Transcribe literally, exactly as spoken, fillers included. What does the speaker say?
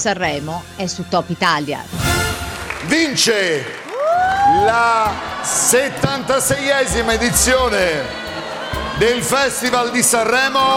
Sanremo è su Top Italia. Vince la settantaseiesima edizione del Festival di Sanremo